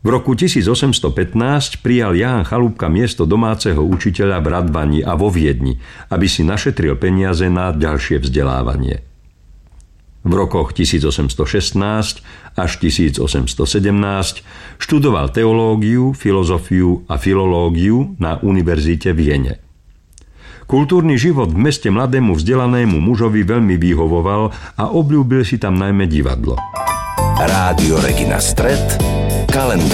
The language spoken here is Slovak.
V roku 1815 prijal Ján Chalúbka miesto domáceho učiteľa v Radvani a vo Viedni, aby si našetril peniaze na ďalšie vzdelávanie. V rokoch 1816 až 1817 študoval teológiu, filozofiu a filológiu na univerzite v Jene. Kultúrny život v meste mladému vzdelanému mužovi veľmi vyhovoval a obľúbil si tam najmä divadlo. Rádio Regina Stret, kalendár.